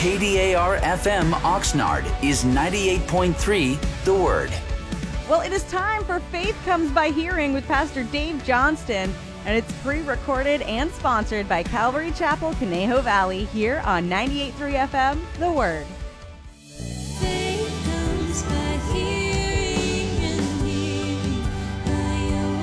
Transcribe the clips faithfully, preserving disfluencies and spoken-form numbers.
K D A R F M Oxnard is ninety-eight point three The Word. Well, it is time for Faith Comes by Hearing with Pastor Dave Johnston, and it's pre-recorded and sponsored by Calvary Chapel, Conejo Valley, here on ninety-eight point three F M The Word. Faith comes by hearing and hearing by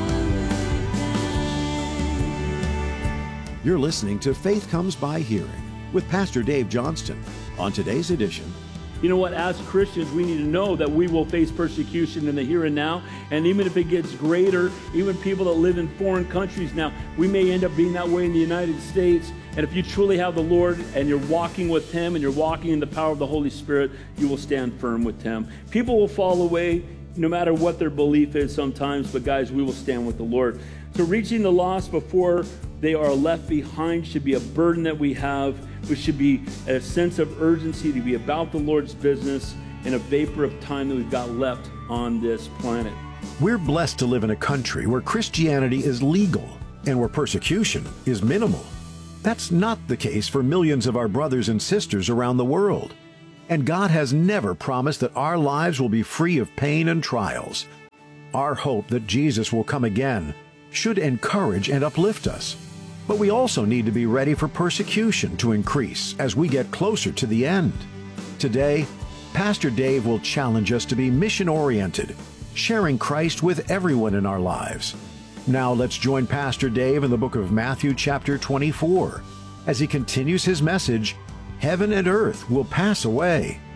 your word, God. You're listening to Faith Comes by Hearing with Pastor Dave Johnston. On today's edition, you know what, as Christians, we need to know that we will face persecution in the here and now. And even if it gets greater, even people that live in foreign countries now, we may end up being that way in the United States. And if you truly have the Lord and you're walking with Him and you're walking in the power of the Holy Spirit, you will stand firm with Him. People will fall away no matter what their belief is sometimes, but guys, we will stand with the Lord. So reaching the lost before they are left behind should be a burden that we have. We should be a sense of urgency to be about the Lord's business in a vapor of time that we've got left on this planet. we're blessed to live in a country where Christianity is legal and where persecution is minimal. That's not the case for millions of our brothers and sisters around the world. And God has never promised that our lives will be free of pain and trials. Our hope that Jesus will come again should encourage and uplift us. But we also need to be ready for persecution to increase as we get closer to the end. Today, Pastor Dave will challenge us to be mission-oriented, sharing Christ with everyone in our lives. Now let's join Pastor Dave in the book of Matthew chapter twenty-four as he continues his message, Heaven and Earth Will Pass Away,